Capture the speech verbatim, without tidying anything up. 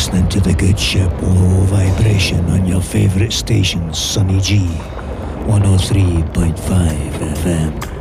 listening to the good ship Low Vibration on your favourite station, Sunny G, one oh three point five F M.